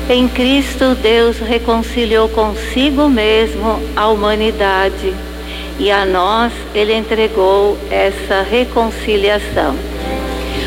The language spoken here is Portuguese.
Em Cristo, Deus reconciliou consigo mesmo a humanidade e a nós Ele entregou essa reconciliação.